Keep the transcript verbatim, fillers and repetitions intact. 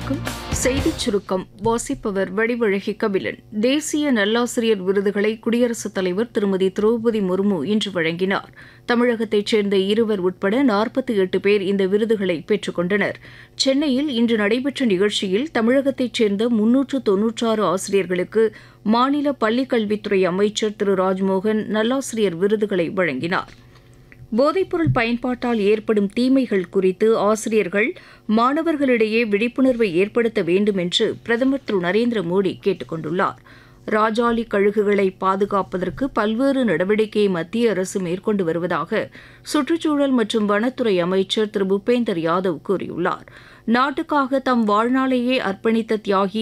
வணக்கம். செய்திச் சுருக்கம் வாசிப்பவர் வடிவழகி கபிலன். தேசிய நல்லாசிரியர் விருதுகளை குடியரசுத் தலைவர் திருமதி திரௌபதி முர்மு இன்று வழங்கினார். தமிழகத்தைச் சேர்ந்த இருவர் உட்பட நாற்பத்தி எட்டு பேர் இந்த விருதுகளை பெற்றுக் கொண்டனர். சென்னையில் இன்று நடைபெற்ற நிகழ்ச்சியில் தமிழகத்தைச் சேர்ந்த முன்னூற்று தொன்னூற்றாறு ஆசிரியர்களுக்கு மாநில பள்ளிக்கல்வித்துறை அமைச்சர் திரு ராஜ்மோகன் நல்லாசிரியர் விருதுகளை வழங்கினார். போதைப்பொருள் பயன்பாட்டால் ஏற்படும் தீமைகள் குறித்து ஆசிரியர்கள் மாணவர்களிடையே விழிப்புணர்வை ஏற்படுத்த வேண்டும் என்று பிரதமர் திரு நரேந்திர மோடி கேட்டுக் கொண்டுள்ளார். ராஜாளி கழுகுகளை பாதுகாப்பதற்கு பல்வேறு நடவடிக்கையை மத்திய அரசு மேற்கொண்டு வருவதாக சுற்றுச்சூழல் மற்றும் வனத்துறை அமைச்சர் திரு பூபேந்தர் யாதவ் கூறியுள்ளார். நாட்டுக்காக தம் வாழ்நாளையே அர்ப்பணித்த தியாகி